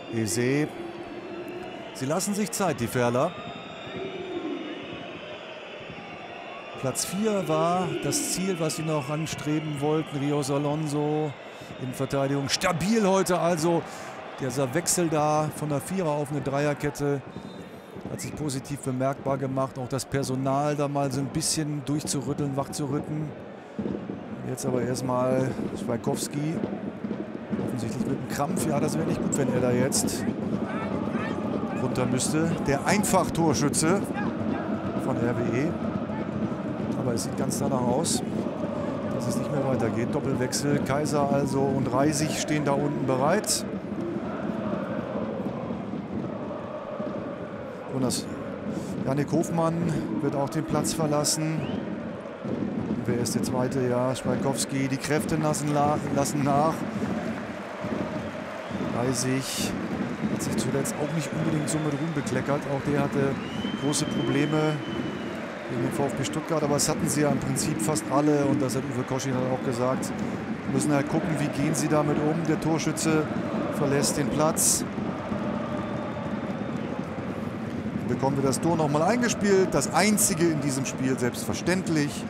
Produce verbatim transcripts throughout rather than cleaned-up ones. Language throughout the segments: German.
Eze. Sie lassen sich Zeit, die Ferler. Platz vier war das Ziel, was sie noch anstreben wollten. Rios Alonso in Verteidigung. Stabil heute also. Dieser Wechsel da von der Vierer auf eine Dreierkette hat sich positiv bemerkbar gemacht. Auch das Personal da mal so ein bisschen durchzurütteln, wachzurütteln. Jetzt aber erstmal Schweikowski. Offensichtlich mit einem Krampf. Ja, das wäre nicht gut, wenn er da jetzt runter müsste. Der Einfach-Torschütze von R W E. Aber es sieht ganz danach aus, dass es nicht mehr weitergeht. Doppelwechsel. Kaiser also und Reisig stehen da unten bereit. Und das Jannik Hofmann wird auch den Platz verlassen. Wer ist der zweite? Ja, Schweikowski. Die Kräfte lassen nach. Lassen nach. Reisig hat sich zuletzt auch nicht unbedingt so mit Ruhm bekleckert. Auch der hatte große Probleme gegen den VfB Stuttgart. Aber das hatten sie ja im Prinzip fast alle. Und das hat Uwe Koschin auch gesagt. Wir müssen halt gucken, wie gehen sie damit um. Der Torschütze verlässt den Platz. Bekommen wir das Tor nochmal eingespielt. Das einzige in diesem Spiel, selbstverständlich.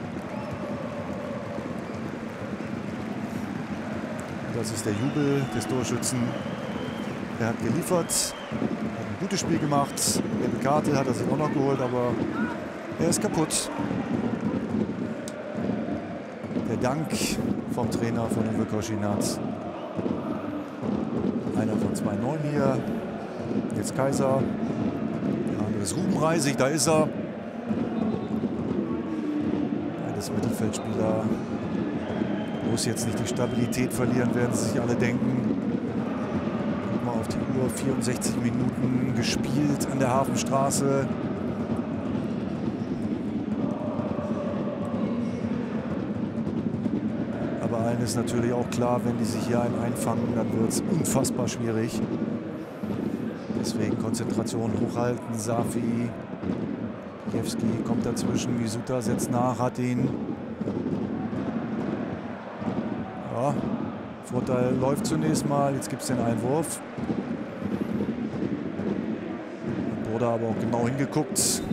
Das ist der Jubel des Torschützen. Er hat geliefert, hat ein gutes Spiel gemacht. Die Karte hat er sich auch noch geholt, aber er ist kaputt. Der Dank vom Trainer von Uwe Koschinat. Einer von zwei Neuen hier. Jetzt Kaiser. Der andere ist Ruben Reisig, da ist er. Beides Mittelfeldspieler. Muss jetzt nicht die Stabilität verlieren, werden sie sich alle denken. Guck mal auf die Uhr, vierundsechzig Minuten gespielt an der Hafenstraße. Aber allen ist natürlich auch klar, wenn die sich hier einen einfangen, dann wird es unfassbar schwierig. Deswegen Konzentration hochhalten. Safi, Kiewski kommt dazwischen, Misuta setzt nach, hat ihn. Ja, Vorteil läuft zunächst mal, jetzt gibt es den Einwurf. Hat Broda aber auch genau hingeguckt.